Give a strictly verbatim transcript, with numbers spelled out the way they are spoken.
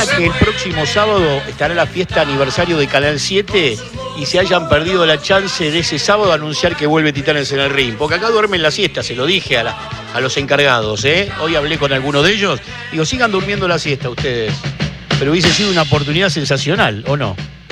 pena que el próximo sábado estará la fiesta aniversario de Canal siete y se hayan perdido la chance de ese sábado anunciar que vuelve Titanes en el Ring. Porque acá duermen la siesta, se lo dije a, la, a los encargados, ¿eh? Hoy hablé con algunos de ellos. Digo, sigan durmiendo la siesta ustedes. Pero hubiese sido una oportunidad sensacional, ¿o no?